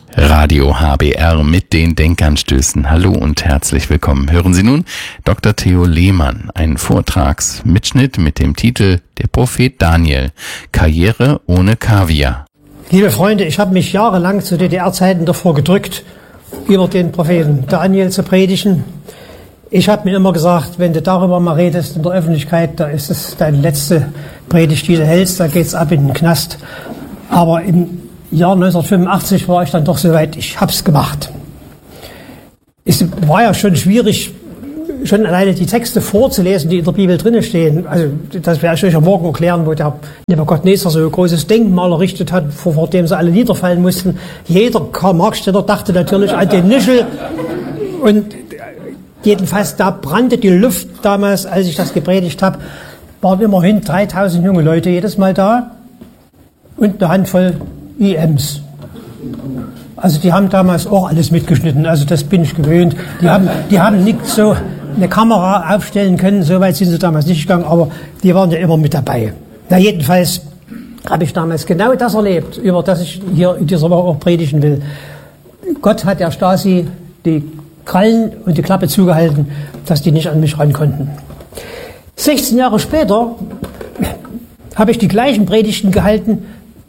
Radio HBR mit den Denkanstößen. Hallo und herzlich willkommen. Hören Sie nun Dr. Theo Lehmann, einen Vortragsmitschnitt mit dem Titel Der Prophet Daniel, Karriere ohne Kaviar. Liebe Freunde, ich habe mich jahrelang zu DDR-Zeiten davor gedrückt, über den Propheten Daniel zu predigen. Ich habe mir immer gesagt, wenn du darüber mal redest in der Öffentlichkeit, da ist es deine letzte Predigt, die du hältst, da geht's ab in den Knast. Aber im Jahr 1985 war ich dann doch soweit, ich hab's gemacht. Es war ja schon schwierig, schon alleine die Texte vorzulesen, die in der Bibel drinne stehen. Also das werde ich euch am Morgen erklären, wo der Nebukadnezar so ein großes Denkmal errichtet hat, vor dem sie alle niederfallen mussten. Jeder Karl-Marx-Städter dachte natürlich an den Nischel. Und jedenfalls, da brannte die Luft damals, als ich das gepredigt habe, waren immerhin 3000 junge Leute jedes Mal da und eine Handvoll IMs. Also die haben damals auch alles mitgeschnitten, also das bin ich gewöhnt. Die haben nicht so eine Kamera aufstellen können, so weit sind sie damals nicht gegangen, aber die waren ja immer mit dabei. Na jedenfalls habe ich damals genau das erlebt, über das ich hier in dieser Woche auch predigen will. Gott hat der Stasi die Krallen und die Klappe zugehalten, dass die nicht an mich ran konnten. 16 Jahre später habe ich die gleichen Predigten gehalten.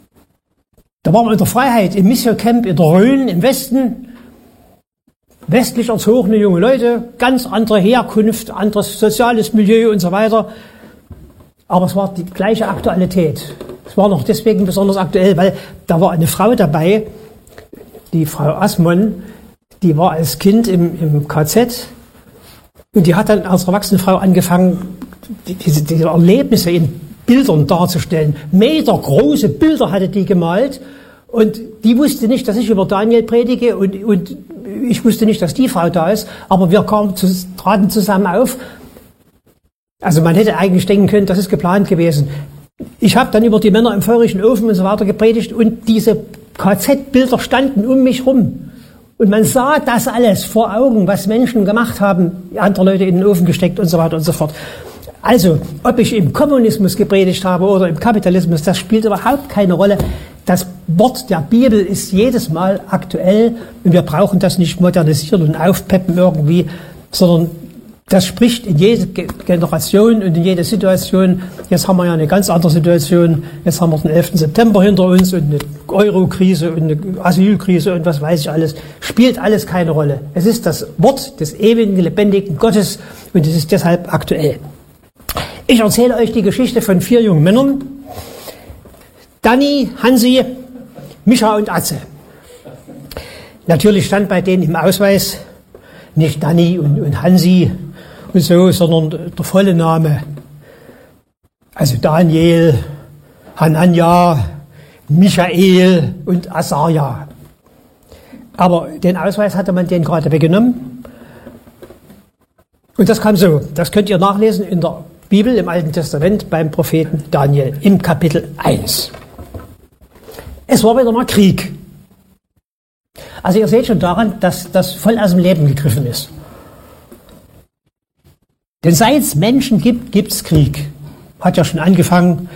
Da waren wir in der Freiheit, im Mission Camp in der Rhön im Westen. Westlich erzogene junge Leute, ganz andere Herkunft, anderes soziales Milieu und so weiter. Aber es war die gleiche Aktualität. Es war noch deswegen besonders aktuell, weil da war eine Frau dabei, die Frau Assmann, die war als Kind im KZ und die hat dann als erwachsene Frau angefangen, diese Erlebnisse in Bildern darzustellen. Metergroße Bilder hatte die gemalt und die wusste nicht, dass ich über Daniel predige und ich wusste nicht, dass die Frau da ist, aber wir traten zusammen auf. Also man hätte eigentlich denken können, das ist geplant gewesen. Ich habe dann über die Männer im feurigen Ofen und so weiter gepredigt und diese KZ-Bilder standen um mich rum. Und man sah das alles vor Augen, was Menschen gemacht haben, andere Leute in den Ofen gesteckt und so weiter und so fort. Also, ob ich im Kommunismus gepredigt habe oder im Kapitalismus, das spielt überhaupt keine Rolle. Das Wort der Bibel ist jedes Mal aktuell und wir brauchen das nicht modernisieren und aufpeppen irgendwie, sondern das spricht in jede Generation und in jede Situation. Jetzt haben wir ja eine ganz andere Situation. Jetzt haben wir den 11. September hinter uns und eine Euro-Krise und eine Asylkrise und was weiß ich alles. Spielt alles keine Rolle. Es ist das Wort des ewigen, lebendigen Gottes und es ist deshalb aktuell. Ich erzähle euch die Geschichte von 4 jungen Männern. Danny, Hansi, Micha und Atze. Natürlich stand bei denen im Ausweis nicht Danny und Hansi und so, sondern der volle Name. Also Daniel, Hanania, Michael und Asaja. Aber den Ausweis hatte man denen gerade weggenommen. Und das kam so. Das könnt ihr nachlesen in der Bibel im Alten Testament beim Propheten Daniel im Kapitel 1. Es war wieder mal Krieg. Also ihr seht schon daran, dass das voll aus dem Leben gegriffen ist. Denn seit es Menschen gibt, gibt es Krieg. Hat ja schon angefangen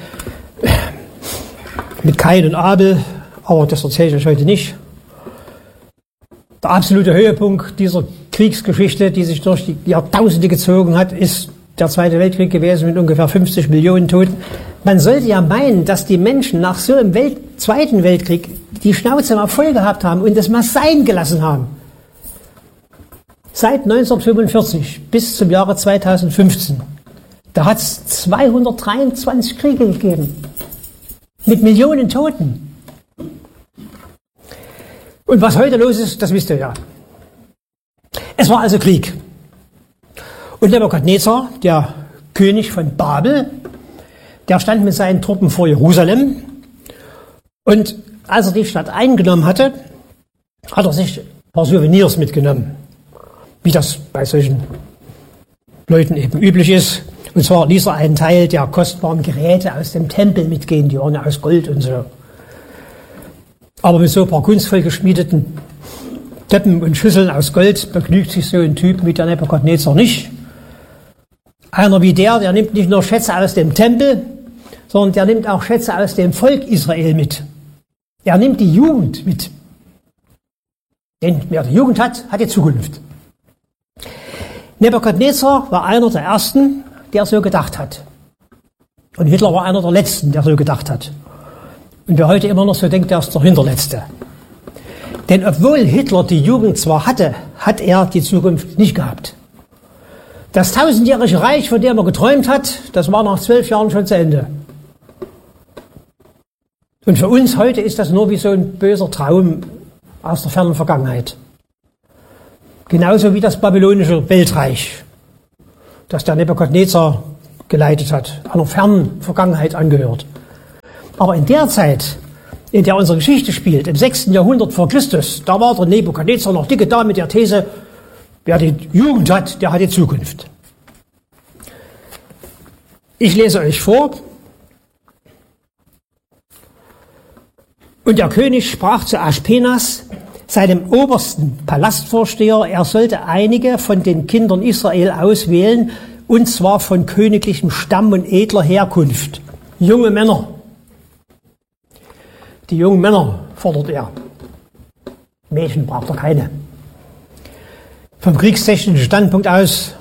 mit Kain und Abel, aber das erzähle ich euch heute nicht. Der absolute Höhepunkt dieser Kriegsgeschichte, die sich durch die Jahrtausende gezogen hat, ist der Zweite Weltkrieg gewesen mit ungefähr 50 Millionen Toten. Man sollte ja meinen, dass die Menschen nach so einem Zweiten Weltkrieg die Schnauze mal voll gehabt haben und das mal sein gelassen haben. Seit 1945 bis zum Jahre 2015, da hat es 223 Kriege gegeben. Mit Millionen Toten. Und was heute los ist, das wisst ihr ja. Es war also Krieg. Und Nebukadnezar, der König von Babel, der stand mit seinen Truppen vor Jerusalem. Und als er die Stadt eingenommen hatte, hat er sich ein paar Souvenirs mitgenommen. Wie das bei solchen Leuten eben üblich ist. Und zwar ließ er einen Teil der kostbaren Geräte aus dem Tempel mitgehen, die waren ja aus Gold und so. Aber mit so ein paar kunstvoll geschmiedeten Töpfen und Schüsseln aus Gold begnügt sich so ein Typ wie der Nebukadnezar nicht. Einer wie der nimmt nicht nur Schätze aus dem Tempel, sondern der nimmt auch Schätze aus dem Volk Israel mit. Er nimmt die Jugend mit. Denn wer die Jugend hat, hat die Zukunft. Nebukadnezar war einer der Ersten, der so gedacht hat. Und Hitler war einer der Letzten, der so gedacht hat. Und wer heute immer noch so denkt, der ist der Hinterletzte. Denn obwohl Hitler die Jugend zwar hatte, hat er die Zukunft nicht gehabt. Das 1000-jährige Reich, von dem er geträumt hat, das war nach 12 Jahren schon zu Ende. Und für uns heute ist das nur wie so ein böser Traum aus der fernen Vergangenheit. Genauso wie das babylonische Weltreich, das der Nebukadnezar geleitet hat, einer fernen Vergangenheit angehört. Aber in der Zeit, in der unsere Geschichte spielt, im 6. Jahrhundert vor Christus, da war der Nebukadnezar noch dicke da mit der These, wer die Jugend hat, der hat die Zukunft. Ich lese euch vor. Und der König sprach zu Aspenas, seinem obersten Palastvorsteher, er sollte einige von den Kindern Israel auswählen, und zwar von königlichem Stamm und edler Herkunft. Junge Männer. Die jungen Männer fordert er. Mädchen braucht er keine. Vom kriegstechnischen Standpunkt aus,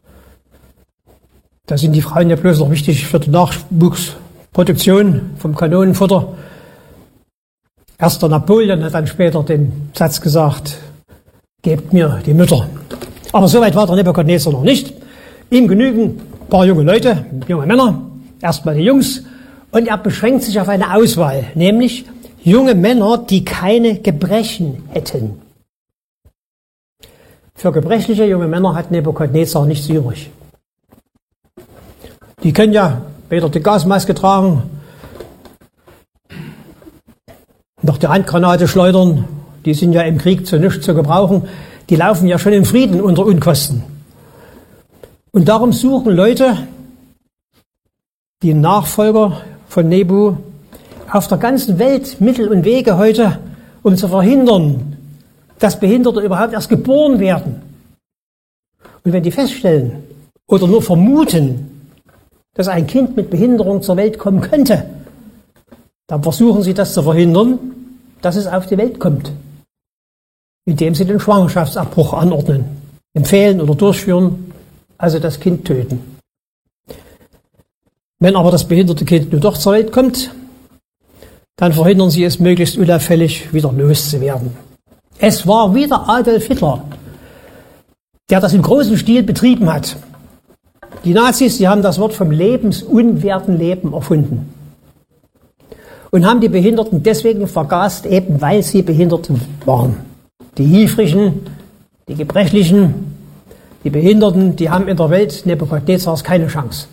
da sind die Frauen ja bloß noch wichtig für die Nachwuchsproduktion vom Kanonenfutter. Erster Napoleon hat dann später den Satz gesagt, gebt mir die Mütter. Aber so weit war der Nebukadnezar noch nicht. Ihm genügen ein paar junge Leute, junge Männer, erstmal die Jungs, und er beschränkt sich auf eine Auswahl, nämlich junge Männer, die keine Gebrechen hätten. Für gebrechliche junge Männer hat Nebukadnezar nichts übrig. Die können ja weder die Gasmaske tragen, noch die Handgranate schleudern, die sind ja im Krieg zu nichts zu gebrauchen, die laufen ja schon im Frieden unter Unkosten. Und darum suchen Leute, die Nachfolger von Nebu, auf der ganzen Welt Mittel und Wege heute, um zu verhindern, dass Behinderte überhaupt erst geboren werden. Und wenn die feststellen oder nur vermuten, dass ein Kind mit Behinderung zur Welt kommen könnte, dann versuchen sie das zu verhindern, dass es auf die Welt kommt, indem sie den Schwangerschaftsabbruch anordnen, empfehlen oder durchführen, also das Kind töten. Wenn aber das behinderte Kind nur doch zur Welt kommt, dann verhindern sie es möglichst unauffällig wieder loszuwerden. Es war wieder Adolf Hitler, der das im großen Stil betrieben hat. Die Nazis, die haben das Wort vom lebensunwerten Leben erfunden und haben die Behinderten deswegen vergast, eben weil sie Behinderte waren. Die Hilfrigen, die Gebrechlichen, die Behinderten, die haben in der Welt Nebukadnezars keine Chance.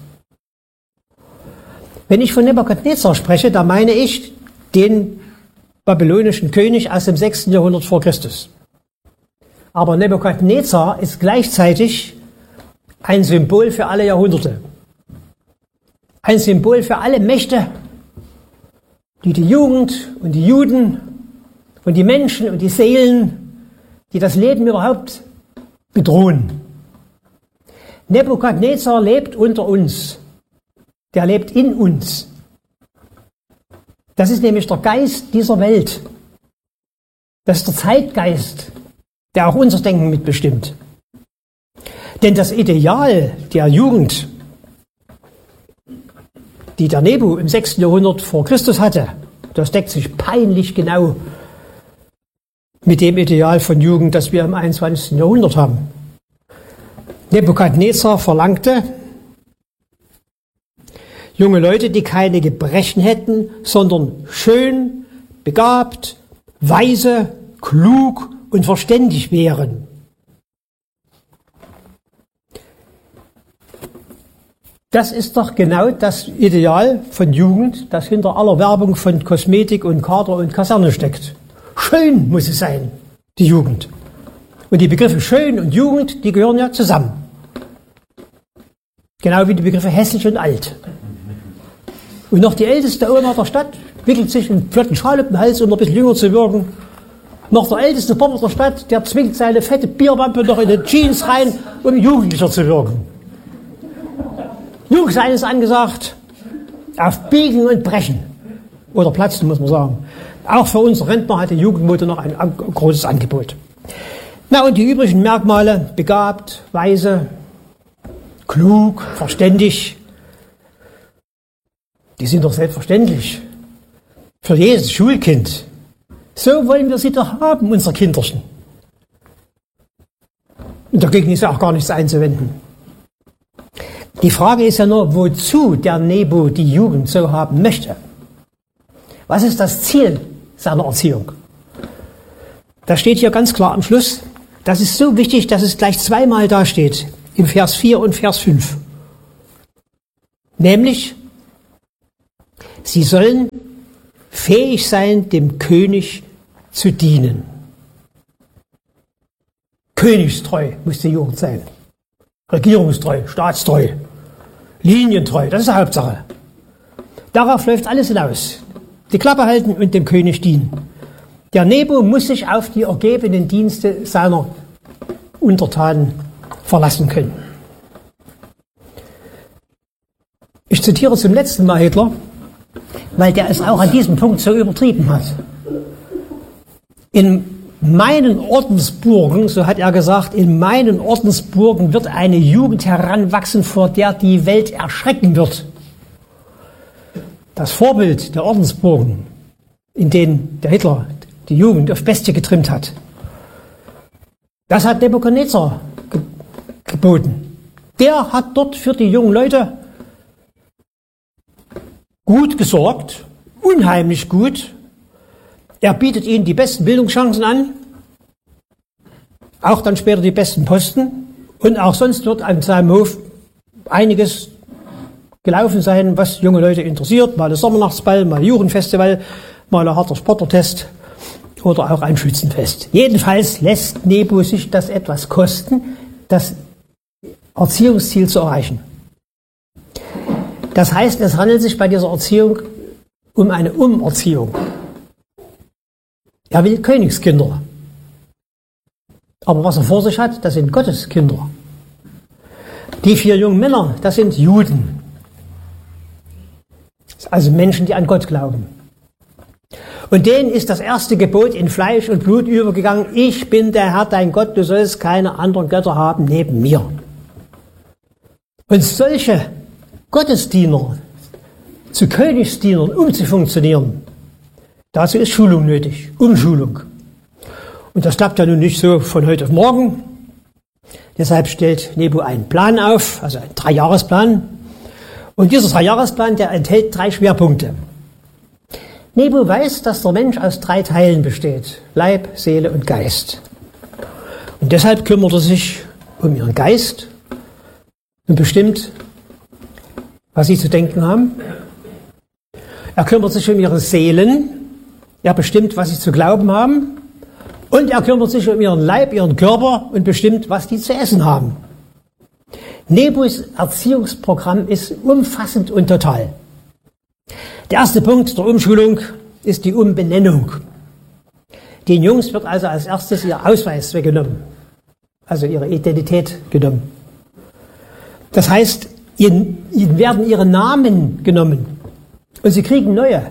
Wenn ich von Nebukadnezar spreche, da meine ich den babylonischen König aus dem 6. Jahrhundert vor Christus. Aber Nebukadnezar ist gleichzeitig ein Symbol für alle Jahrhunderte. Ein Symbol für alle Mächte, die die Jugend und die Juden und die Menschen und die Seelen, die das Leben überhaupt bedrohen. Nebukadnezar lebt unter uns. Der lebt in uns. Das ist nämlich der Geist dieser Welt. Das ist der Zeitgeist, der auch unser Denken mitbestimmt. Denn das Ideal der Jugend, die der Nebu im 6. Jahrhundert vor Christus hatte, das deckt sich peinlich genau mit dem Ideal von Jugend, das wir im 21. Jahrhundert haben. Nebukadnezar verlangte junge Leute, die keine Gebrechen hätten, sondern schön, begabt, weise, klug und verständig wären. Das ist doch genau das Ideal von Jugend, das hinter aller Werbung von Kosmetik und Kader und Kaserne steckt. Schön muss es sein, die Jugend. Und die Begriffe schön und Jugend, die gehören ja zusammen. Genau wie die Begriffe hässlich und alt. Und noch die älteste Oma der Stadt wickelt sich einen flotten Schal um den Hals, um ein bisschen jünger zu wirken. Noch der älteste Papa der Stadt, der zwingt seine fette Bierwampe noch in den Jeans rein, um jugendlicher zu wirken. Jungsein ist angesagt, auf Biegen und Brechen. Oder Platzen, muss man sagen. Auch für uns Rentner hat die Jugendmode noch ein großes Angebot. Na und die übrigen Merkmale, begabt, weise, klug, verständig, die sind doch selbstverständlich für jedes Schulkind. So wollen wir sie doch haben, unsere Kinderchen. Und dagegen ist ja auch gar nichts einzuwenden. Die Frage ist ja nur, wozu der Nebo die Jugend so haben möchte. Was ist das Ziel seiner Erziehung? Das steht hier ganz klar am Schluss. Das ist so wichtig, dass es gleich zweimal da steht, im Vers 4 und Vers 5. Nämlich, sie sollen fähig sein, dem König zu dienen. Königstreu muss die Jugend sein. Regierungstreu, staatstreu, linientreu, das ist die Hauptsache. Darauf läuft alles hinaus. Die Klappe halten und dem König dienen. Der Nebo muss sich auf die ergebenen Dienste seiner Untertanen verlassen können. Ich zitiere zum letzten Mal Hitler, weil der es auch an diesem Punkt so übertrieben hat. In meinen Ordensburgen, so hat er gesagt, in meinen Ordensburgen wird eine Jugend heranwachsen, vor der die Welt erschrecken wird. Das Vorbild der Ordensburgen, in denen der Hitler die Jugend auf Bestie getrimmt hat, das hat Nebukadnezar geboten. Der hat dort für die jungen Leute gut gesorgt, unheimlich gut. Er bietet ihnen die besten Bildungschancen an, auch dann später die besten Posten. Und auch sonst wird an seinem Hof einiges gelaufen sein, was junge Leute interessiert. Mal ein Sommernachtsball, mal ein Jugendfestival, mal ein harter Sportertest oder auch ein Schützenfest. Jedenfalls lässt Nebo sich das etwas kosten, das Erziehungsziel zu erreichen. Das heißt, es handelt sich bei dieser Erziehung um eine Umerziehung. Er will Königskinder. Aber was er vor sich hat, das sind Gotteskinder. Die 4 jungen Männer, das sind Juden. Also Menschen, die an Gott glauben. Und denen ist das erste Gebot in Fleisch und Blut übergegangen. Ich bin der Herr, dein Gott, du sollst keine anderen Götter haben neben mir. Und solche Gottesdiener zu Königsdienern umzufunktionieren, dazu ist Schulung nötig, Umschulung. Und das klappt ja nun nicht so von heute auf morgen. Deshalb stellt Nebo einen Plan auf, also einen 3-Jahresplan. Und dieser 3-Jahresplan, der enthält 3 Schwerpunkte. Nebo weiß, dass der Mensch aus 3 Teilen besteht: Leib, Seele und Geist. Und deshalb kümmert er sich um ihren Geist und bestimmt, was sie zu denken haben. Er kümmert sich um ihre Seelen. Er bestimmt, was sie zu glauben haben. Und er kümmert sich um ihren Leib, ihren Körper und bestimmt, was die zu essen haben. Nebos Erziehungsprogramm ist umfassend und total. Der erste Punkt der Umschulung ist die Umbenennung. Den Jungs wird also als erstes ihr Ausweis weggenommen, also ihre Identität genommen. Das heißt, ihnen werden ihre Namen genommen und sie kriegen neue.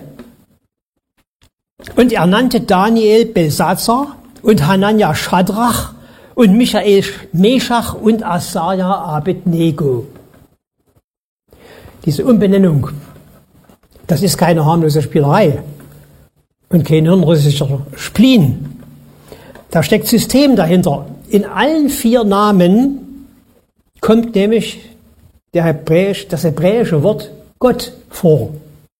Und er nannte Daniel Belsazar und Hanania Schadrach und Michael Meschach und Asaja Abednego. Diese Umbenennung, das ist keine harmlose Spielerei und kein hirnrissischer Spleen. Da steckt System dahinter. In allen 4 Namen kommt nämlich das hebräische Wort Gott vor.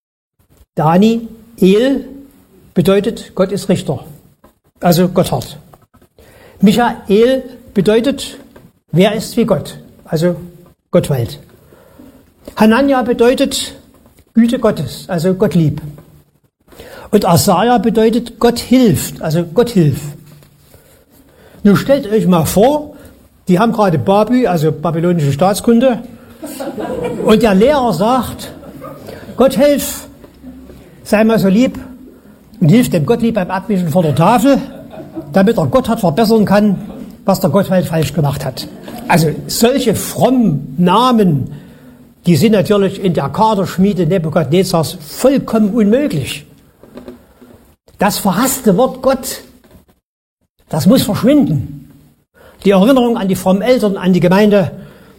Daniel bedeutet, Gott ist Richter, also Gotthard. Michael bedeutet, wer ist wie Gott, also Gottwald. Hanania bedeutet Güte Gottes, also Gottlieb. Und Asaja bedeutet Gott hilft, also Gott hilf. Nun stellt euch mal vor, die haben gerade Babi, also babylonische Staatskunde, und der Lehrer sagt, Gott hilf, sei mal so lieb und hilft dem Gottlieb beim Abwischen vor der Tafel, damit er Gotthard verbessern kann, was der Gottwald falsch gemacht hat. Also solche frommen Namen, die sind natürlich in der Kaderschmiede Nebukadnezars vollkommen unmöglich. Das verhasste Wort Gott Das muss verschwinden. Die Erinnerung an die frommen Eltern, an die Gemeinde,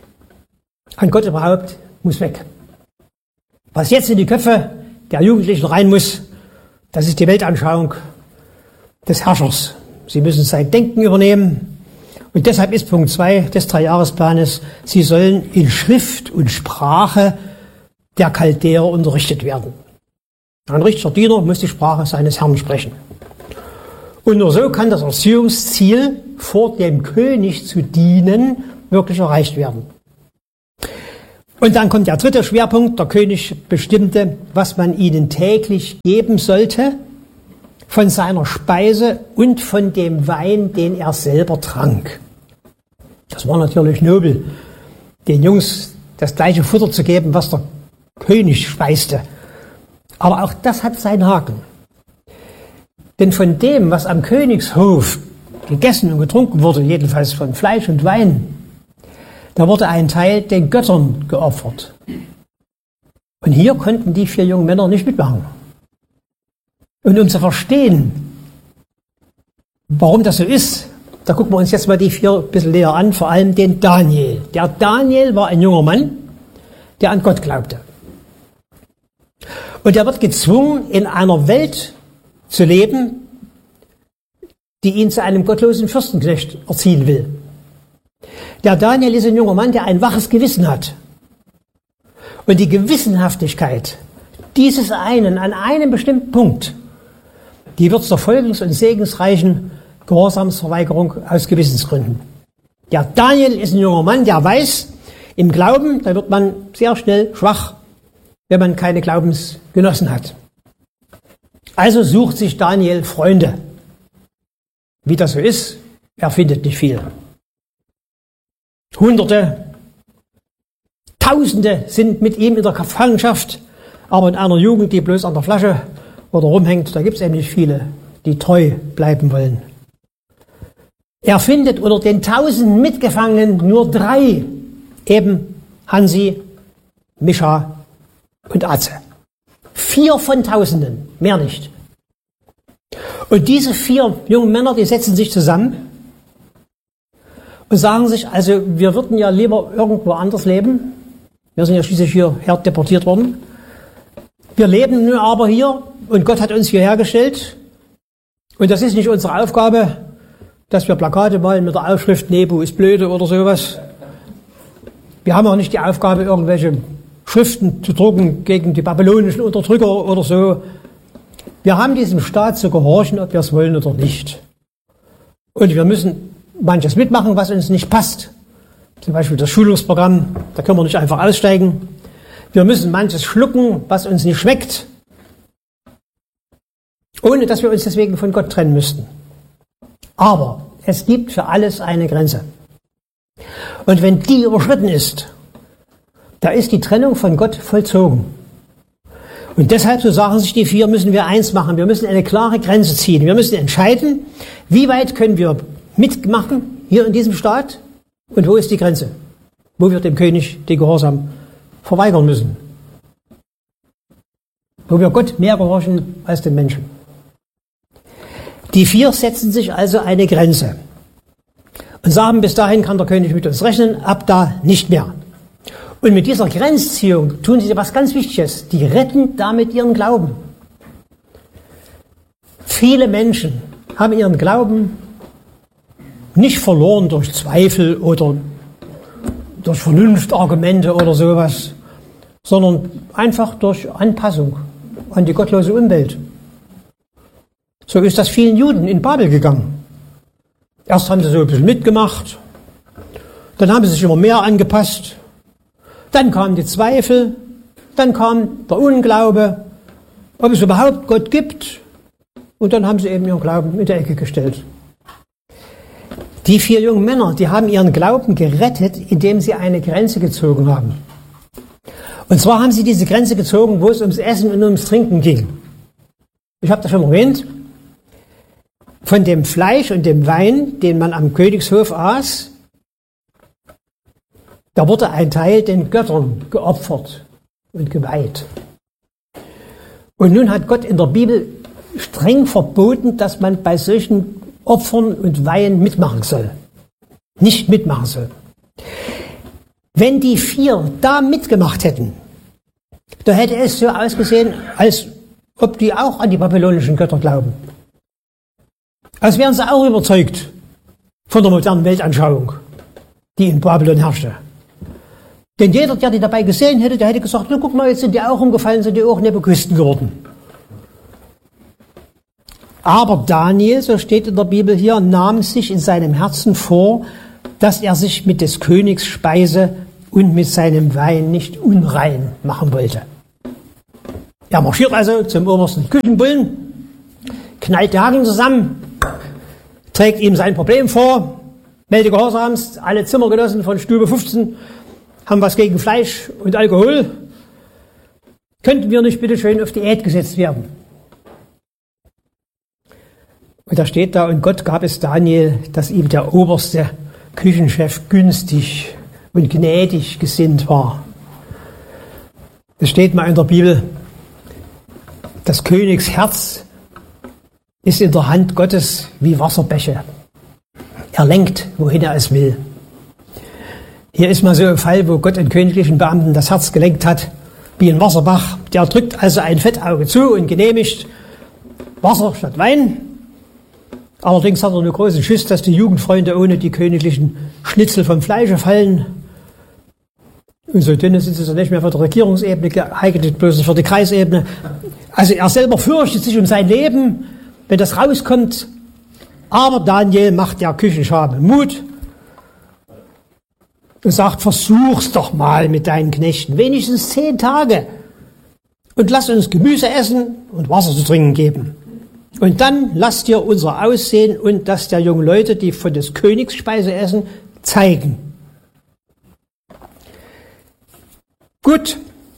an Gott überhaupt, muss weg. Was jetzt in die Köpfe der Jugendlichen rein muss, das ist die Weltanschauung des Herrschers. Sie müssen sein Denken übernehmen. Und deshalb ist Punkt 2 des 3-Jahresplanes, sie sollen in Schrift und Sprache der Chaldäer unterrichtet werden. Ein richtiger Diener muss die Sprache seines Herrn sprechen. Und nur so kann das Erziehungsziel, vor dem König zu dienen, wirklich erreicht werden. Und dann kommt der dritte Schwerpunkt. Der König bestimmte, was man ihnen täglich geben sollte, von seiner Speise und von dem Wein, den er selber trank. Das war natürlich nobel, den Jungs das gleiche Futter zu geben, was der König speiste. Aber auch das hat seinen Haken. Denn von dem, was am Königshof gegessen und getrunken wurde, jedenfalls von Fleisch und Wein, da wurde ein Teil den Göttern geopfert. Und hier konnten die 4 jungen Männer nicht mitmachen. Und um zu verstehen, warum das so ist, da gucken wir uns jetzt mal die 4 ein bisschen näher an, vor allem den Daniel. Der Daniel war ein junger Mann, der an Gott glaubte. Und er wird gezwungen, in einer Welt zu leben, die ihn zu einem gottlosen Fürstenknecht erziehen will. Der Daniel ist ein junger Mann, der ein waches Gewissen hat. Und die Gewissenhaftigkeit dieses einen an einem bestimmten Punkt, die wird zur folgens- und segensreichen Gehorsamsverweigerung aus Gewissensgründen. Der Daniel ist ein junger Mann, der weiß, im Glauben, da wird man sehr schnell schwach, wenn man keine Glaubensgenossen hat. Also sucht sich Daniel Freunde. Wie das so ist, er findet nicht viel. Hunderte, Tausende sind mit ihm in der Gefangenschaft, aber in einer Jugend, die bloß an der Flasche oder rumhängt, da gibt es eben nicht viele, die treu bleiben wollen. Er findet unter den 1000 Mitgefangenen nur 3, eben Hansi, Mischa und Atze. 4 von Tausenden, mehr nicht. Und diese 4 jungen Männer, die setzen sich zusammen und sagen sich, also wir würden ja lieber irgendwo anders leben. Wir sind ja schließlich hierher deportiert worden. Wir leben nun aber hier und Gott hat uns hierher gestellt. Und das ist nicht unsere Aufgabe, dass wir Plakate malen mit der Aufschrift Nebu ist blöde oder sowas. Wir haben auch nicht die Aufgabe, irgendwelche Schriften zu drucken gegen die babylonischen Unterdrücker oder so. Wir haben diesem Staat zu gehorchen, ob wir es wollen oder nicht. Und wir müssen manches mitmachen, was uns nicht passt. Zum Beispiel das Schulungsprogramm, da können wir nicht einfach aussteigen. Wir müssen manches schlucken, was uns nicht schmeckt, ohne dass wir uns deswegen von Gott trennen müssten. Aber es gibt für alles eine Grenze. Und wenn die überschritten ist, da ist die Trennung von Gott vollzogen. Und deshalb, so sagen sich die 4, müssen wir eins machen. Wir müssen eine klare Grenze ziehen. Wir müssen entscheiden, wie weit können wir mitmachen hier in diesem Staat und wo ist die Grenze, wo wir dem König den Gehorsam verweigern müssen. Wo wir Gott mehr gehorchen als den Menschen. Die 4 setzen sich also eine Grenze und sagen, bis dahin kann der König mit uns rechnen, ab da nicht mehr. Und mit dieser Grenzziehung tun sie etwas ganz Wichtiges. Die retten damit ihren Glauben. Viele Menschen haben ihren Glauben nicht verloren durch Zweifel oder durch Vernunftargumente oder sowas, sondern einfach durch Anpassung an die gottlose Umwelt. So ist das vielen Juden in Babel gegangen. Erst haben sie so ein bisschen mitgemacht, dann haben sie sich immer mehr angepasst, dann kamen die Zweifel, dann kam der Unglaube, ob es überhaupt Gott gibt, und dann haben sie eben ihren Glauben in die Ecke gestellt. Die 4 jungen Männer, die haben ihren Glauben gerettet, indem sie eine Grenze gezogen haben. Und zwar haben sie diese Grenze gezogen, wo es ums Essen und ums Trinken ging. Ich habe das schon erwähnt. Von dem Fleisch und dem Wein, den man am Königshof aß, da wurde ein Teil den Göttern geopfert und geweiht. Und nun hat Gott in der Bibel streng verboten, dass man bei solchen Opfern und Weihen mitmachen soll. Nicht mitmachen soll. Wenn die 4 da mitgemacht hätten, da hätte es so ausgesehen, als ob die auch an die babylonischen Götter glauben. Als wären sie auch überzeugt von der modernen Weltanschauung, die in Babylon herrschte. Denn jeder, der die dabei gesehen hätte, der hätte gesagt, na guck mal, jetzt sind die auch umgefallen, sind die auch Nebukisten geworden. Aber Daniel, so steht in der Bibel hier, nahm sich in seinem Herzen vor, dass er sich mit des Königs Speise und mit seinem Wein nicht unrein machen wollte. Er marschiert also zum obersten Küchenbullen, knallt die Haken zusammen, trägt ihm sein Problem vor, meldet Gehorsams, alle Zimmergenossen von Stube 15 haben was gegen Fleisch und Alkohol. Könnten wir nicht bitte schön auf Diät gesetzt werden? Und da steht da, und Gott gab es Daniel, dass ihm der oberste Küchenchef günstig und gnädig gesinnt war. Es steht mal in der Bibel, das Königsherz ist in der Hand Gottes wie Wasserbäche. Er lenkt, wohin er es will. Hier ist mal so ein Fall, wo Gott einen königlichen Beamten das Herz gelenkt hat, wie ein Wasserbach. Der drückt also ein Fettauge zu und genehmigt Wasser statt Wein. Allerdings hat er einen großen Schiss, dass die Jugendfreunde ohne die königlichen Schnitzel vom Fleische fallen. Und so dünn sind sie nicht mehr für die Regierungsebene geeignet, bloß für die Kreisebene. Also er selber fürchtet sich um sein Leben, wenn das rauskommt. Aber Daniel macht der Küchenschame Mut und sagt, versuch's doch mal mit deinen Knechten, wenigstens 10 Tage. Und lass uns Gemüse essen und Wasser zu trinken geben. Und dann lass dir unser Aussehen und das der jungen Leute, die von des Königs Speise essen, zeigen. Gut,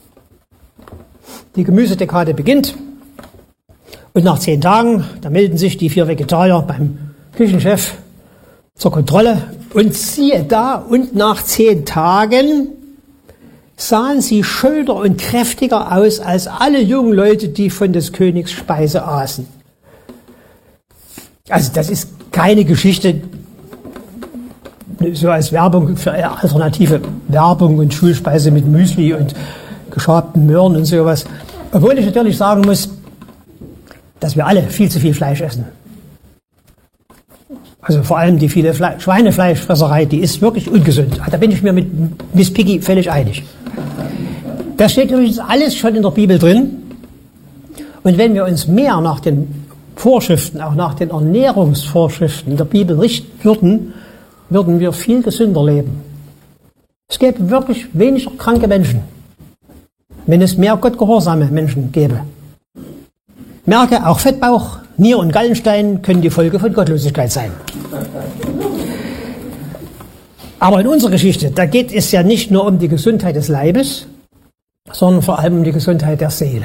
die Gemüsedekade beginnt und nach 10 Tagen, da melden sich die 4 Vegetarier beim Küchenchef zur Kontrolle und siehe da, und nach 10 Tagen sahen sie schöner und kräftiger aus als alle jungen Leute, die von des Königs Speise aßen. Also das ist keine Geschichte, so als Werbung für alternative Werbung und Schulspeise mit Müsli und geschabten Möhren und sowas. Obwohl ich natürlich sagen muss, dass wir alle viel zu viel Fleisch essen. Also vor allem die viele Schweinefleischfresserei, die ist wirklich ungesund. Da bin ich mir mit Miss Piggy völlig einig. Das steht übrigens alles schon in der Bibel drin. Und wenn wir uns mehr nach den Vorschriften, auch nach den Ernährungsvorschriften der Bibel richten würden, würden wir viel gesünder leben. Es gäbe wirklich weniger kranke Menschen, wenn es mehr gottgehorsame Menschen gäbe. Merke, auch Fettbauch, Nier- und Gallenstein können die Folge von Gottlosigkeit sein. Aber in unserer Geschichte, da geht es ja nicht nur um die Gesundheit des Leibes, sondern vor allem um die Gesundheit der Seele.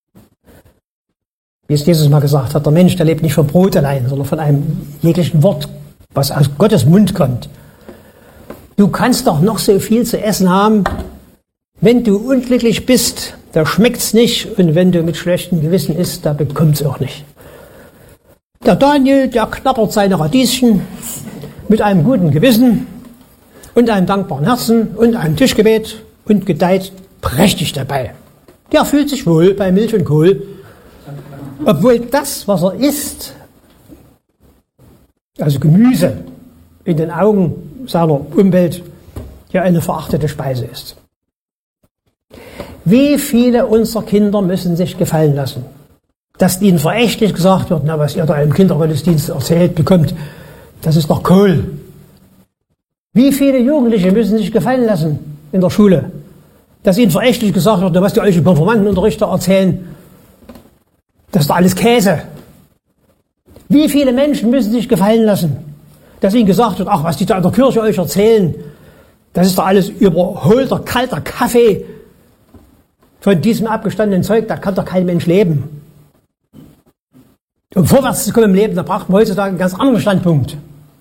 Wie es Jesus mal gesagt hat, der Mensch, der lebt nicht vom Brot allein, sondern von einem jeglichen Wort, was aus Gottes Mund kommt. Du kannst doch noch so viel zu essen haben, wenn du unglücklich bist, da schmeckt's nicht, und wenn du mit schlechtem Gewissen isst, da bekommt's auch nicht. Der Daniel, der knabbert seine Radieschen mit einem guten Gewissen und einem dankbaren Herzen und einem Tischgebet und gedeiht prächtig dabei. Der fühlt sich wohl bei Milch und Kohl, obwohl das, was er isst, also Gemüse, in den Augen seiner Umwelt ja eine verachtete Speise ist. Wie viele unserer Kinder müssen sich gefallen lassen, dass ihnen verächtlich gesagt wird, na, was ihr da im Kindergottesdienst erzählt bekommt, das ist doch Kohl. Wie viele Jugendliche müssen sich gefallen lassen in der Schule, dass ihnen verächtlich gesagt wird, na, was die euch im Konfirmandenunterrichter erzählen, das ist doch alles Käse. Wie viele Menschen müssen sich gefallen lassen, dass ihnen gesagt wird, ach, was die da in der Kirche euch erzählen, das ist doch alles überholter, kalter Kaffee. Von diesem abgestandenen Zeug, da kann doch kein Mensch leben. Um vorwärts zu kommen im Leben, da braucht man heutzutage einen ganz anderen Standpunkt.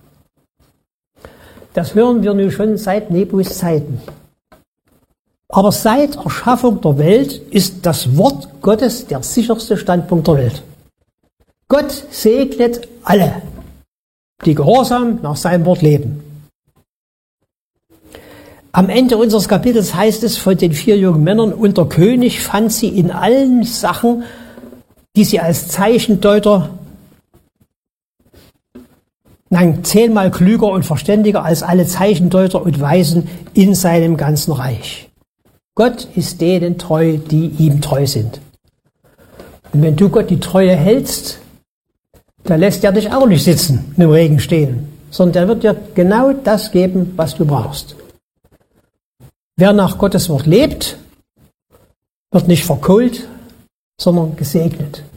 Das hören wir nun schon seit Nebus Zeiten. Aber seit Erschaffung der Welt ist das Wort Gottes der sicherste Standpunkt der Welt. Gott segnet alle. die gehorsam nach seinem Wort leben. Am Ende unseres Kapitels heißt es von den 4 jungen Männern, und der König fand sie in allen Sachen, die sie als Zeichendeuter, 10-mal klüger und verständiger als alle Zeichendeuter und Weisen in seinem ganzen Reich. Gott ist denen treu, die ihm treu sind. Und wenn du Gott die Treue hältst, dann lässt er dich auch nicht sitzen und im Regen stehen, sondern er wird dir genau das geben, was du brauchst. Wer nach Gottes Wort lebt, wird nicht verkohlt, sondern gesegnet.